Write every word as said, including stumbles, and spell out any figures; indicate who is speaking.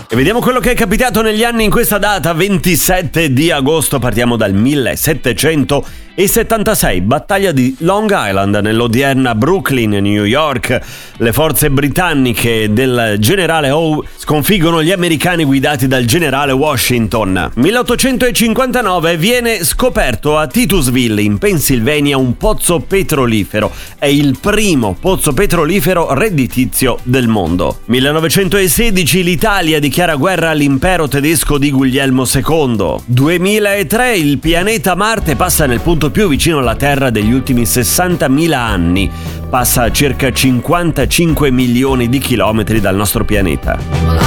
Speaker 1: E vediamo quello che è capitato negli anni in questa data, ventisette di agosto, partiamo dal millesettecentosettantasei, battaglia di Long Island nell'odierna Brooklyn, New York. Le forze britanniche del generale Howe sconfiggono gli americani guidati dal generale Washington. milleottocentocinquantanove viene scoperto a Titusville in Pennsylvania un pozzo petrolifero. È il primo pozzo petrolifero redditizio del mondo. millenovecentosedici l'Italia dichiara guerra all'impero tedesco di Guglielmo secondo. duemilatré il pianeta Marte passa nel punto più vicino alla Terra degli ultimi sessantamila anni. Passa a circa cinquantacinque milioni di chilometri dal nostro pianeta.